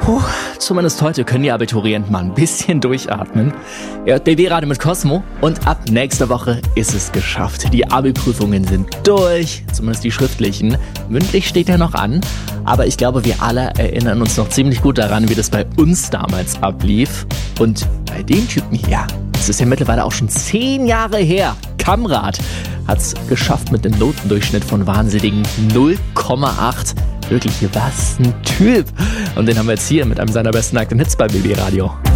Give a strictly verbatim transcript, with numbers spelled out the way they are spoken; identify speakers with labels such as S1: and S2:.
S1: Puh, zumindest heute können die Abiturienten mal ein bisschen durchatmen. Ihr hört B W-Radio mit Cosmo und ab nächster Woche ist es geschafft. Die Abi-Prüfungen sind durch, zumindest die schriftlichen. Mündlich steht ja noch an, aber ich glaube, wir alle erinnern uns noch ziemlich gut daran, wie das bei uns damals ablief. Und bei dem Typen hier, das ist ja mittlerweile auch schon zehn Jahre her, Kamrat, hat es geschafft mit einem Notendurchschnitt von wahnsinnigen null Komma acht. Wirklich, was ein Typ. Und den haben wir jetzt hier mit einem seiner besten Nackten Hits bei B W Radio.